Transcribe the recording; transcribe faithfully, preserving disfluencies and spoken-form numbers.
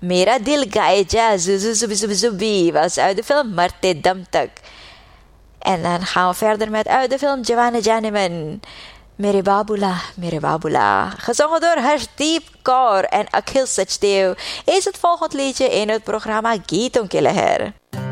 Mera Dil Gaye Ja Zuzu Zubi Zubi Zubi was uit de film Marte Damtak. En dan gaan we verder met uit de film Jawane Janeman. Mere Babula, Mere Babula. Gezongen door Harshdeep Kaur en Akhil Sachdev is het volgende liedje in het programma Geeton ke Leher.